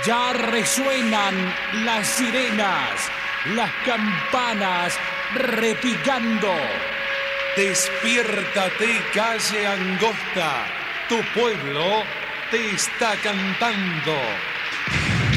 Ya resuenan las sirenas, las campanas repicando. Despiértate, calle angosta, tu pueblo te está cantando.